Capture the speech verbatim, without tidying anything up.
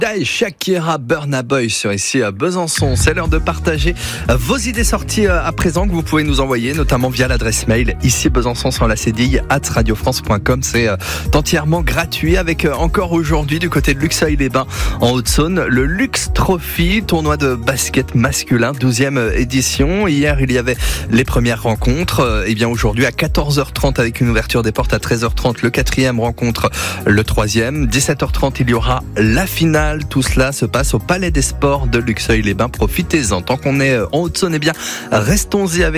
Et Shakira, Burna Boy sur ici à Besançon. C'est l'heure de partager vos idées sorties à présent que vous pouvez nous envoyer, notamment via l'adresse mail ici Besançon sans la cédille at radiofrance point com. C'est entièrement gratuit avec encore aujourd'hui du côté de Luxeuil-les-Bains en Haute-Saône le Lux Trophy, tournoi de basket masculin, douzième édition. Hier il y avait les premières rencontres. Et bien aujourd'hui à quatorze heures trente avec une ouverture des portes à treize heures trente, le quatrième rencontre, le troisième. dix-sept heures trente il y aura la finale. Tout cela se passe au Palais des Sports de Luxeuil-les-Bains. Profitez-en. Tant qu'on est en Haute-Saône, eh bien, restons-y avec